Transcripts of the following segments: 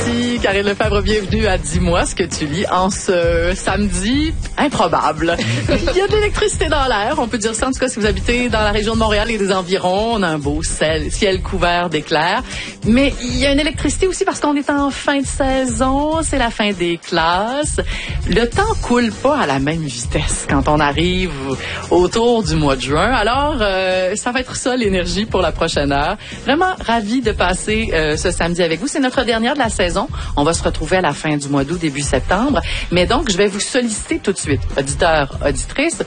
Karine Lefebvre, bienvenue à Dis-moi ce que tu lis en ce samedi improbable. Il y a de l'électricité dans l'air, on peut dire ça en tout cas si vous habitez dans la région de Montréal et des environs. On a un beau ciel couvert d'éclairs. Mais il y a une électricité aussi parce qu'on est en fin de saison, c'est la fin des classes. Le temps coule pas à la même vitesse quand on arrive autour du mois de juin. Alors, ça va être ça l'énergie pour la prochaine heure. Vraiment ravi de passer ce samedi avec vous. C'est notre dernière de la saison. On va se retrouver à la fin du mois d'août, début septembre. Mais donc, je vais vous solliciter tout de suite, auditeurs, auditrices.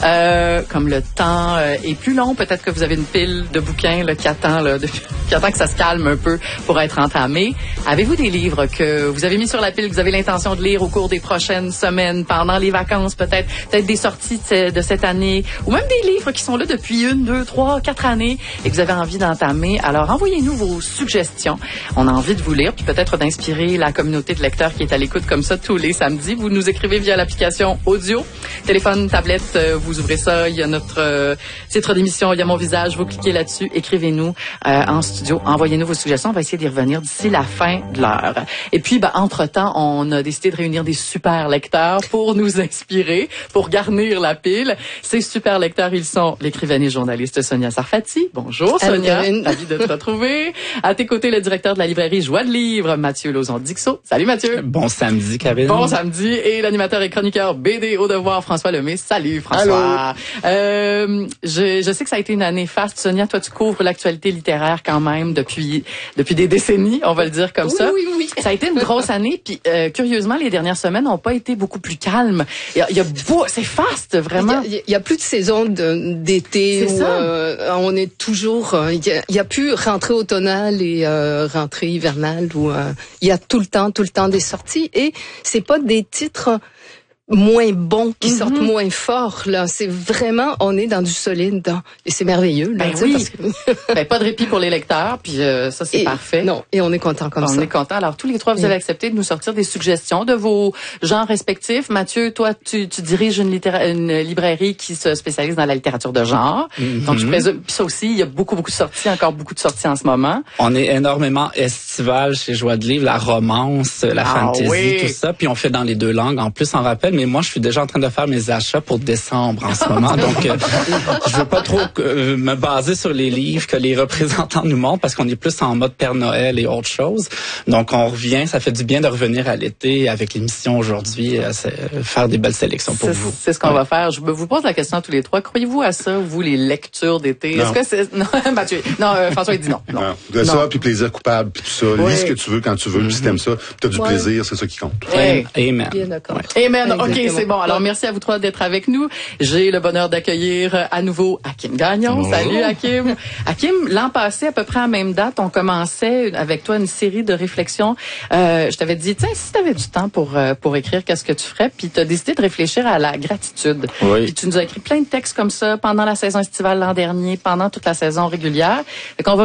Comme le temps est plus long, peut-être que vous avez une pile de bouquins là, qui attend que ça se calme un peu pour être entamé. Avez-vous des livres que vous avez mis sur la pile, que vous avez l'intention de lire au cours des prochaines semaines, pendant les vacances peut-être des sorties de cette année, ou même des livres qui sont là depuis 1, 2, 3, 4 années et que vous avez envie d'entamer? Alors, envoyez-nous vos suggestions. On a envie de vous lire, puis peut-être d'inspirer la communauté de lecteurs qui est à l'écoute comme ça tous les samedis. Vous nous écrivez via l'application audio, téléphone, tablette, vous ouvrez ça, il y a notre titre d'émission, il y a mon visage, vous cliquez là-dessus, écrivez-nous en studio, envoyez-nous vos suggestions, on va essayer d'y revenir d'ici la fin de l'heure. Et puis, entre-temps, on a décidé de réunir des super lecteurs pour nous inspirer, pour garnir la pile. Ces super lecteurs, ils sont l'écrivaine et journaliste Sonia Sarfati. Bonjour Sonia, ravi de te retrouver. À tes côtés, le directeur de la librairie Joie de Livre, Mathieu Lauzon-Dixot. Salut Mathieu. Bon samedi, Karine. Bon samedi. Et l'animateur et chroniqueur BD au devoir, François Lemay. Salut François. Allô. Je sais que ça a été une année faste. Sonia, toi, tu couvres l'actualité littéraire quand même depuis des décennies, on va le dire comme ça. Oui. Ça a été une grosse année. Puis curieusement, les dernières semaines n'ont pas été beaucoup plus calmes. C'est faste, vraiment. Il y a plus de saison d'été où on est toujours. Il y a plus rentrée automnale et rentrée hivernale où il y a tout le temps des sorties, et c'est pas des titres moins bons qui sortent moins forts, là. C'est vraiment, on est dans du solide, et c'est merveilleux, là. Oui. Parce que... pas de répit pour les lecteurs, puis ça, c'est parfait. Non, et on est content comme ça. On est content. Alors, tous les trois, vous avez accepté de nous sortir des suggestions de vos genres respectifs. Mathieu, toi, tu diriges une librairie qui se spécialise dans la littérature de genre. Donc, je présume, puis ça aussi, il y a beaucoup de sorties, encore beaucoup de sorties en ce moment. On est énormément estival chez Joie de Livre, la romance, la fantasy, tout ça. Puis on fait dans les deux langues, en plus, en rappel. Mais moi, je suis déjà en train de faire mes achats pour décembre en ce moment. Donc, je veux pas trop me baser sur les livres que les représentants nous montrent, parce qu'on est plus en mode Père Noël et autre chose. Donc, on revient. Ça fait du bien de revenir à l'été avec l'émission aujourd'hui, faire des belles sélections pour vous. C'est ce qu'on va faire. Je vous pose la question à tous les trois. Croyez-vous à ça, vous, les lectures d'été? Non. Est-ce que c'est... Non, Mathieu. Non, François, il dit non. Non. De ça, puis plaisir coupable, puis tout ça. Lis ce que tu veux, quand tu veux, puis si t'aimes ça, puis t'as du plaisir, c'est ça qui compte. Amen. Bien d'accord. Amen. OK, c'est bon. Alors, merci à vous trois d'être avec nous. J'ai le bonheur d'accueillir à nouveau Hakim Gagnon. Oh. Salut, Hakim. Hakim, l'an passé, à peu près à la même date, on commençait avec toi une série de réflexions. Je t'avais dit, tiens, si t'avais du temps pour écrire, qu'est-ce que tu ferais? Puis t'as décidé de réfléchir à la gratitude. Oui. Puis tu nous as écrit plein de textes comme ça pendant la saison estivale l'an dernier, pendant toute la saison régulière. Fait qu'on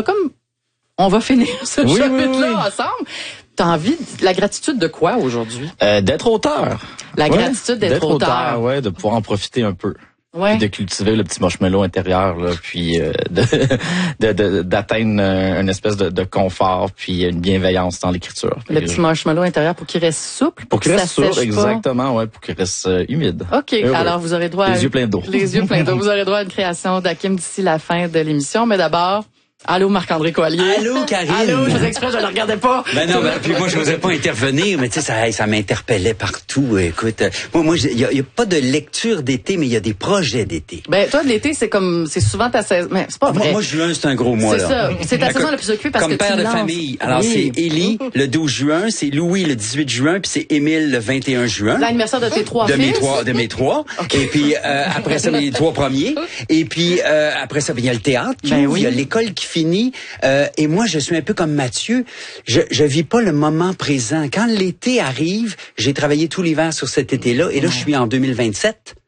on va finir ce chapitre-là ensemble. T'as envie de la gratitude de quoi aujourd'hui? D'être auteur. La gratitude d'être auteur. Ouais, de pouvoir en profiter un peu. Ouais. Puis de cultiver le petit marshmallow intérieur, là, puis d'atteindre une espèce de confort, puis une bienveillance dans l'écriture. Le petit marshmallow intérieur pour qu'il reste souple, pour qu'il reste souple, pas. Exactement, ouais, pour qu'il reste humide. OK, alors vous aurez droit les yeux pleins d'eau. Les yeux pleins d'eau. Vous aurez droit à une création d'Hakim d'ici la fin de l'émission, mais d'abord... Allô, Marc-André Coallier. Allô, Karine. Allô, je faisais exprès, je ne le regardais pas. Ben non, puis moi, je n'osais pas intervenir, mais tu sais, ça m'interpellait partout. Écoute, moi, il y a pas de lecture d'été, mais il y a des projets d'été. Ben, toi, de l'été, c'est souvent ta saison, mais c'est pas vrai. Moi, juin, c'est un gros mois, là. C'est ça. C'est ta saison la plus occupée parce comme que père tu de lances. famille. Alors, c'est Élie, le 12 juin, c'est Louis, le 18 juin, puis c'est Émile, le 21 juin. L'anniversaire de tes trois fils. De mes trois. Okay. Et puis, après ça, les trois premiers. Et puis, après ça, il y a le théâtre. Il y a l'école qui finit. Et moi, je suis un peu comme Mathieu. Je vis pas le moment présent. Quand l'été arrive, j'ai travaillé tout l'hiver sur cet été-là, et là, je suis en 2027.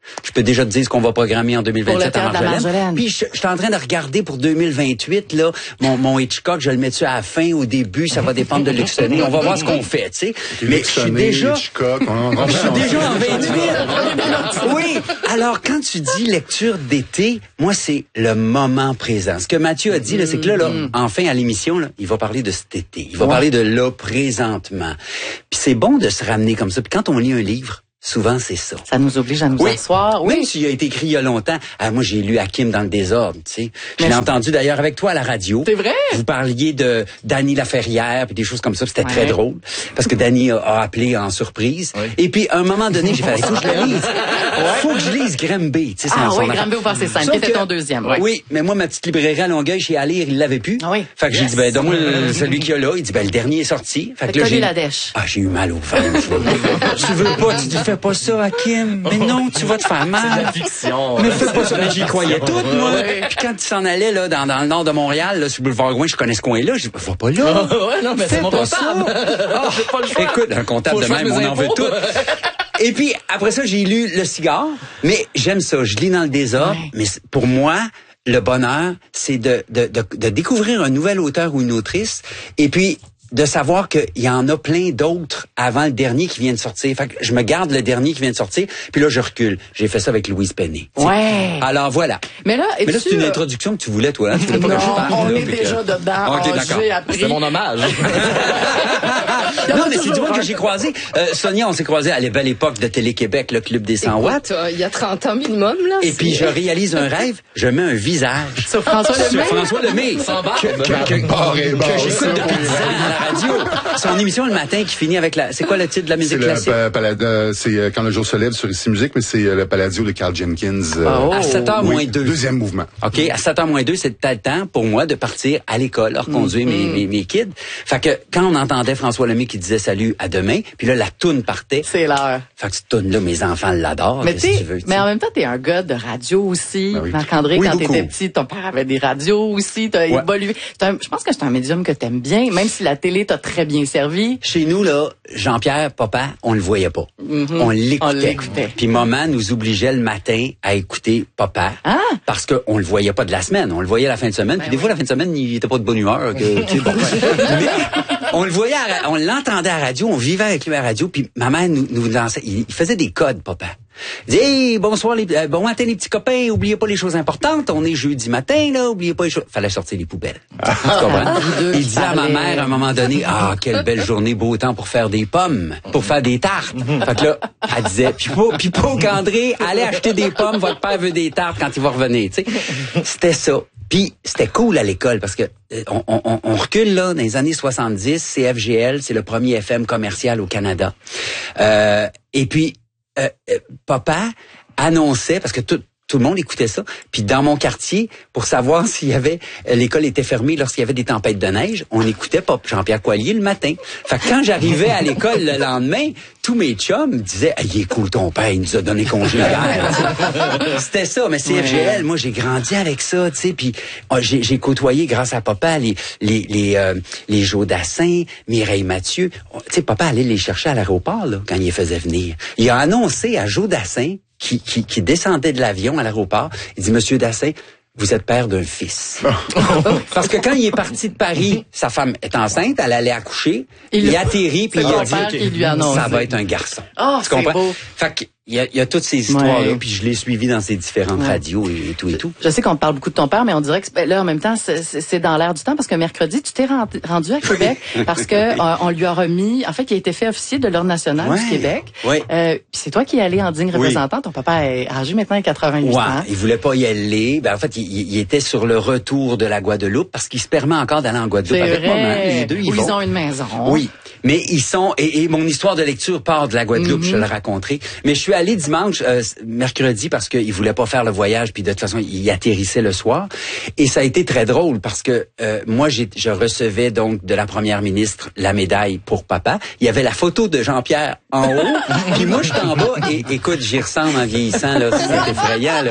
Je peux déjà te dire ce qu'on va programmer en 2027 à Marjolaine. Puis je suis en train de regarder pour 2028 là mon Hitchcock, je le mets-tu à la fin, au début, ça va dépendre de Luxonné. On va voir ce qu'on fait, tu sais. Mais je suis déjà Hitchcock, je suis déjà en 28. Oui. Alors quand tu dis lecture d'été, moi c'est le moment présent. Ce que Mathieu a dit là, c'est que là, enfin à l'émission là, il va parler de cet été. Il va parler de là présentement. Puis c'est bon de se ramener comme ça. Puis quand on lit un livre, souvent, c'est ça. Ça nous oblige à nous asseoir. Oui. Même s'il a été écrit il y a longtemps. Moi, j'ai lu Hakim dans le désordre, tu sais. Je l'ai entendu d'ailleurs avec toi à la radio. C'est vrai? Vous parliez de Dany Laferrière puis des choses comme ça. C'était très drôle. Parce que Dany a appelé en surprise. Oui. Et puis, à un moment donné, j'ai fait, faut que je le lise. Faut que je lise Grimby. Tu sais, Grimby au passé simple, qui était ton deuxième. Oui, mais moi, ma petite librairie à Longueuil, chez Alire, il l'avait plus. Oui. Fait que j'ai dit, donne-moi celui qu'il y a là. Il dit, le dernier est sorti. Fait que là, j'ai la dèche. J'ai eu mal au ventre. Tu veux pas, tu fais pas ça, Hakim. Mais non, tu vas te faire mal. C'est la fiction. Mais fais pas ça. Mais j'y croyais tout, moi. Puis quand tu s'en allais là, dans le nord de Montréal, là, sur le boulevard Gouin, je connais ce coin-là. Je dis, va pas là. Ouais, non, mais c'est mon comptable. Pas le choix. Écoute, un comptable de même, on en veut tout. Et puis, après ça, j'ai lu Le Cigare. Mais j'aime ça. Je lis dans le désordre. Ouais. Mais pour moi, le bonheur, c'est de découvrir un nouvel auteur ou une autrice. Et puis, de savoir qu'il y en a plein d'autres avant le dernier qui vient de sortir. Fait que je me garde le dernier qui vient de sortir, puis là, je recule. J'ai fait ça avec Louise Penny. Ouais. Alors, voilà. Mais là, c'est une introduction que tu voulais, toi. Hein? Tu voulais pas que je parle, on est déjà dedans. OK, d'accord. C'est mon hommage. Non, mais c'est du monde que j'ai croisé. Sonia, on s'est croisés à la belle époque de Télé-Québec, le Club des 100 watts. Il y a 30 ans minimum, là. Et puis, je réalise un rêve. Je mets un visage. Sur François Lemay. Sans barbe. Que j'écoute depuis 10 ans à la radio. Son émission le matin qui finit avec c'est quoi le titre de la musique classique? C'est Quand le jour se lève sur Ici Musique, mais c'est le Palladio de Carl Jenkins. À 7h moins 2. Deuxième mouvement. OK, à 7h moins 2, c'est le temps pour moi de partir à l'école, reconduire mes kids. Fait que quand on entendait François Lemay qui disait salut, à demain, puis là, la toune partait. C'est l'heure. Fait que cette toune-là, mes enfants l'adorent. Mais mais en même temps, t'es un gars de radio aussi. Ben oui. Marc-André, quand t'étais petit, ton père avait des radios aussi, t'as évolué. Je pense que c'est un médium que t'aimes bien, même si la télé t'a très bien servi. Chez nous, là, Jean-Pierre, papa, on le voyait pas. On l'écoutait. Puis maman nous obligeait le matin à écouter papa. Ah! Parce qu'on le voyait pas de la semaine. On le voyait la fin de semaine. Puis des fois, la fin de semaine, il était pas de bonne humeur. Mais on le voyait, on l'entendait à la radio, on vivait avec lui à la radio. Puis maman nous lançait, il faisait des codes, papa. Il dit, hey, bonsoir, bon matin les petits copains, oubliez pas les choses importantes, on est jeudi matin, là, oubliez pas les choses. Fallait sortir les poubelles. Tu comprends? Il dit à ma mère, à un moment donné, quelle belle journée, beau temps pour faire des pommes, pour faire des tartes. Fait que là, elle disait, Pipo qu'André, allez acheter des pommes, votre père veut des tartes quand il va revenir, tu sais. C'était ça. Puis c'était cool à l'école parce que on recule là dans les années 70, CFGL, c'est le premier FM commercial au Canada. Et puis papa annonçait, parce que tout le monde écoutait ça, puis dans mon quartier, pour savoir s'il y avait l'école était fermée lorsqu'il y avait des tempêtes de neige, on écoutait Jean-Pierre Coallier le matin. Fait que quand j'arrivais à l'école le lendemain, tous mes chums disaient il est cool ton père, il nous a donné congé hier. C'était ça, mais CFGL, moi j'ai grandi avec ça, tu sais, puis j'ai côtoyé grâce à papa les Joe Dassin, Mireille Mathieu. Tu sais, papa allait les chercher à l'aéroport là quand il les faisait venir. Il a annoncé à Joe Dassin qui descendait de l'avion à l'aéroport, il dit, Monsieur Dassin, vous êtes père d'un fils. Parce que quand il est parti de Paris, sa femme est enceinte, elle allait accoucher, il atterrit, puis il a dit, ça va être un garçon. Oh, tu comprends? Beau. Fait que, il y a toutes ces histoires-là, puis je l'ai suivi dans ces différentes radios et tout. Je sais qu'on parle beaucoup de ton père, mais on dirait que là, en même temps, c'est dans l'air du temps, parce que mercredi, tu t'es rendu à Québec, parce que on lui a remis, en fait, il a été fait officier de l'Ordre national du Québec. Oui. Puis c'est toi qui es allé en digne représentant. Ton papa est âgé maintenant, 88 ans. Il voulait pas y aller. En fait, il était sur le retour de la Guadeloupe, parce qu'il se permet encore d'aller en Guadeloupe avec maman. Les deux, ils ont une maison. Oui. Mais ils sont, et mon histoire de lecture part de la Guadeloupe, je te le raconterai. Mais je suis allé dimanche, mercredi, parce qu'il voulait pas faire le voyage, puis de toute façon, il atterrissait le soir. Et ça a été très drôle, parce que moi, je recevais donc de la première ministre la médaille pour papa. Il y avait la photo de Jean-Pierre en haut, puis moi, j'étais en bas, et écoute, j'y ressemble en vieillissant, là, c'est effrayant, là.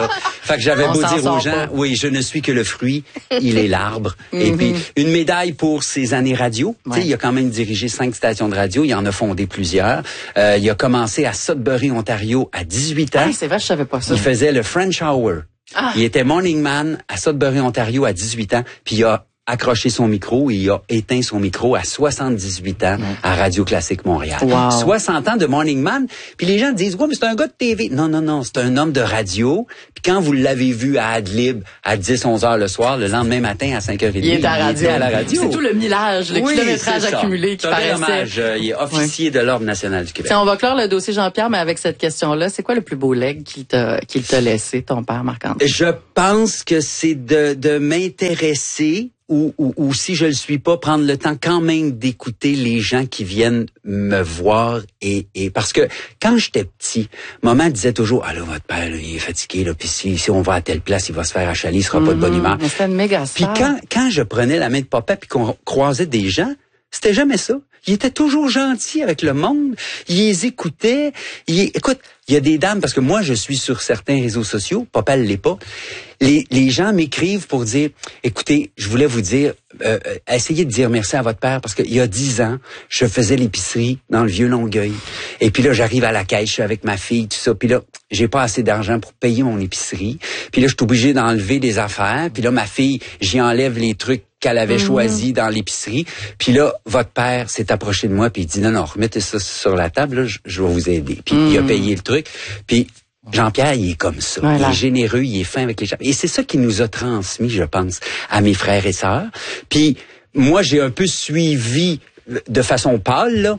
Fait que j'avais beau dire aux gens, oui, je ne suis que le fruit, il est l'arbre. Et puis, une médaille pour ses années radio. Tu sais, il a quand même dirigé 5 stations de radio. Il en a fondé plusieurs. Il a commencé à Sudbury, Ontario, à 18 ans. C'est vrai, je savais pas ça. Il faisait le French Hour. Il était morning man à Sudbury, Ontario, à 18 ans. Puis il a accroché son micro et il a éteint son micro à 78 ans à Radio Classique Montréal. Wow. 60 ans de morning man. Puis les gens disent, ouais, mais c'est un gars de TV. Non, c'est un homme de radio. Puis quand vous l'avez vu à Adlib à 10-11 heures le soir, le lendemain matin à 5h30, il est à la radio. C'est tout le millage, le kilométrage accumulé qui paraissait. Dommage. Il est officier de l'Ordre national du Québec. Tiens, on va clore le dossier Jean-Pierre, mais avec cette question-là, c'est quoi le plus beau legs qu'il t'a laissé, ton père Marc-André? Je pense que c'est de m'intéresser ou si je le suis pas, prendre le temps quand même d'écouter les gens qui viennent me voir et parce que quand j'étais petit, maman disait toujours, ah là, votre père, là, il est fatigué, là, puis si on va à telle place, il va se faire achaler, il sera pas de bonne humeur. Mais c'était une méga star. Puis quand je prenais la main de papa puis qu'on croisait des gens, c'était jamais ça. Il était toujours gentil avec le monde. Il les écoutait. Écoute, il y a des dames, parce que moi, je suis sur certains réseaux sociaux, papa l'est pas. Les gens m'écrivent pour dire, écoutez, je voulais vous dire, essayez de dire merci à votre père, parce qu'il y a 10 ans, je faisais l'épicerie dans le Vieux-Longueuil. Et puis là, j'arrive à la caisse, je suis avec ma fille, tout ça. Puis là, j'ai pas assez d'argent pour payer mon épicerie. Puis là, je suis obligé d'enlever des affaires. Puis là, ma fille, j'y enlève les trucs qu'elle avait choisi dans l'épicerie. Puis là, votre père s'est approché de moi puis il dit non, remettez ça sur la table, là, je vais vous aider. Puis il a payé le truc. Puis Jean-Pierre, il est comme ça. Voilà. Il est généreux, il est fin avec les gens. Et c'est ça qui nous a transmis, je pense, à mes frères et sœurs. Puis moi, j'ai un peu suivi de façon pâle là,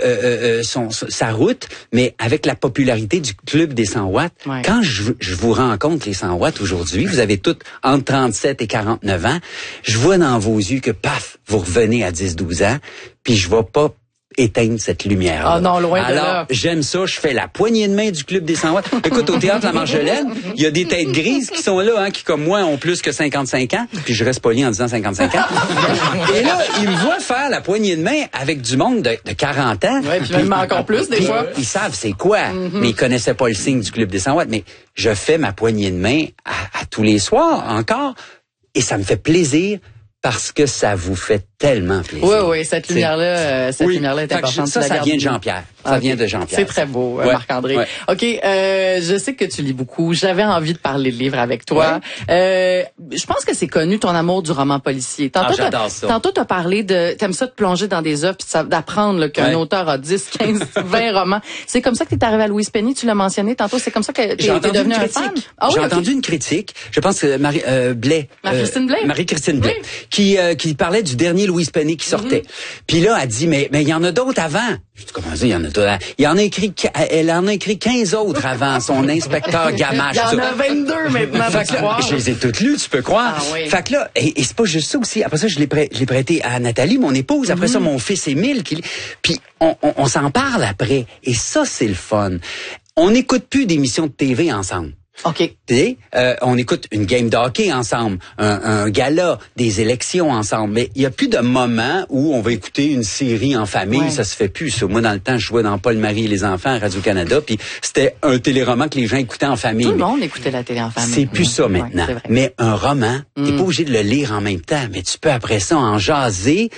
sa route, mais avec la popularité du Club des 100 watts, quand je vous rencontre les 100 watts aujourd'hui, vous avez toutes entre 37 et 49 ans, je vois dans vos yeux que paf, vous revenez à 10-12 ans, puis je vais pas éteindre cette lumière. Ah non, loin de là. Alors, j'aime ça, je fais la poignée de main du Club des 100 watts. Écoute, au Théâtre La Marjolaine, il y a des têtes grises qui sont là, hein, qui comme moi ont plus que 55 ans, puis je reste poli en disant 55 ans. Et là, ils me voient faire la poignée de main avec du monde de 40 ans. Ouais, puis même encore plus des fois. Ils savent c'est quoi, mais ils connaissaient pas le signe du Club des 100 watts. Mais je fais ma poignée de main à tous les soirs encore, et ça me fait plaisir. Parce que ça vous fait tellement plaisir. Oui, cette lumière-là, lumière-là est importante. Ça vient de Jean-Pierre. Ça vient de Jean-Pierre. C'est très beau, Marc-André. Ouais. OK, je sais que tu lis beaucoup. J'avais envie de parler de livres avec toi. Ouais. Je pense que c'est connu, ton amour du roman policier. J'adore ça. Tantôt, t'as parlé t'aimes ça de plonger dans des œuvres puis d'apprendre qu'un auteur a 10, 15, 20 romans. C'est comme ça que t'es arrivé à Louise Penny, tu l'as mentionné tantôt. C'est comme ça que t'es devenu un fan. J'ai entendu une critique. Je pense que Marie-Christine Blais. Marie-Christine Blais. Qui parlait du dernier Louise Penny qui sortait. Puis là, elle dit, mais il y en a d'autres avant. Je dis, comment ça, il y en a d'autres? Elle en a écrit 15 autres avant, son inspecteur Gamache. Il y en a 22 maintenant. Je les ai toutes lues, tu peux croire. Ah, oui. Fait que là, et c'est pas juste ça aussi. Après ça, je l'ai prêté à Nathalie, mon épouse. Après ça, mon fils Émile. Puis on s'en parle après. Et ça, c'est le fun. On n'écoute plus d'émissions de TV ensemble. OK. On écoute une game de hockey ensemble, un gala, des élections ensemble. Mais il y a plus de moments où on va écouter une série en famille. Ouais. Ça se fait plus. Ça. Moi, dans le temps, je jouais dans Paul, Marie et les enfants à Radio-Canada. Puis c'était un téléroman que les gens écoutaient en famille. Tout le monde écoutait la télé en famille. C'est plus ça maintenant. Ouais, mais un roman, t'es pas obligé de le lire en même temps. Mais tu peux après ça en jaser.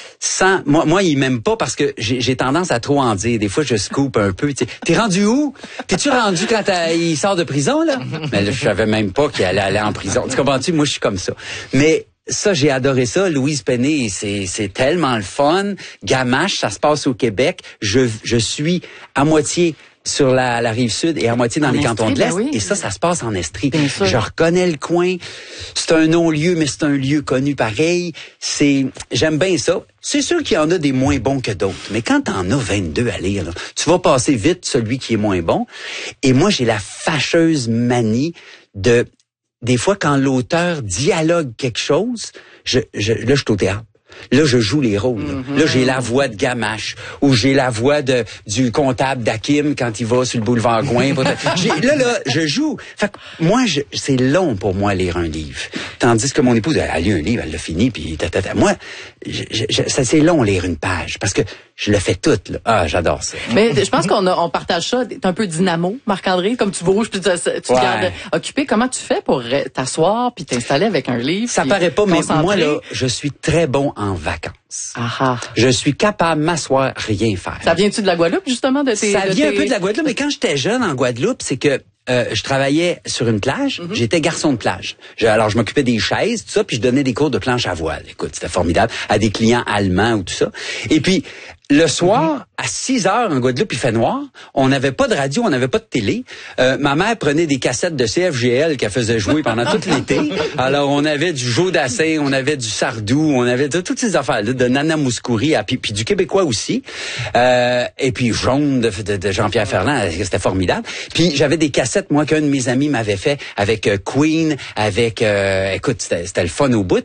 Moi, il m'aime pas parce que j'ai tendance à trop en dire. Des fois, je scoop un peu. T'es rendu où? T'es-tu rendu quand il sort de prison, là? Mais là, je savais même pas qu'il allait aller en prison. Tu comprends-tu? Moi, je suis comme ça. Mais ça, j'ai adoré ça. Louise Penny, c'est tellement le fun. Gamache, ça se passe au Québec. Je suis à moitié sur la rive sud et à moitié dans les cantons de l'Est. Et ça se passe en Estrie. Je reconnais le coin. C'est un non-lieu, mais c'est un lieu connu pareil. J'aime bien ça. C'est sûr qu'il y en a des moins bons que d'autres. Mais quand t'en as 22 à lire, là, tu vas passer vite celui qui est moins bon. Et moi, j'ai la fâcheuse manie des fois, quand l'auteur dialogue quelque chose, là, je suis au théâtre. Là, je joue les rôles. Là, j'ai la voix de Gamache ou j'ai la voix du comptable d'Hakim quand il va sur le boulevard Gouin. Là, je joue. Fait que moi, c'est long pour moi lire un livre. Tandis que mon épouse, elle a lu un livre, elle l'a fini, puis moi, c'est long lire une page parce que je le fais tout. Là. Ah, j'adore ça. Mais je pense qu'on partage ça. T'es un peu dynamo, Marc-André, comme tu bouges, puis tu te gardes occupé. Comment tu fais pour t'asseoir puis t'installer avec un livre? Ça paraît pas, mais moi, là, je suis très bon en vacances. Aha. Je suis capable de m'asseoir, rien faire. Ça vient-tu de la Guadeloupe, justement? Ça vient un peu de la Guadeloupe, mais quand j'étais jeune en Guadeloupe, c'est que je travaillais sur une plage. J'étais garçon de plage. Alors, je m'occupais des chaises, tout ça, puis je donnais des cours de planche à voile. Écoute, c'était formidable. À des clients allemands ou tout ça. Et puis, le soir, à 6 heures en Guadeloupe, il fait noir. On n'avait pas de radio, on n'avait pas de télé. Ma mère prenait des cassettes de CFGL qu'elle faisait jouer pendant tout l'été. Alors, on avait du Jodassin, on avait du Sardou, on avait toutes ces affaires de Nana Mouskouri, puis du Québécois aussi. Et puis Jaune de Jean-Pierre Ferland, c'était formidable. Puis j'avais des cassettes, moi, qu'un de mes amis m'avait fait avec Queen, avec... écoute, c'était le fun au bout.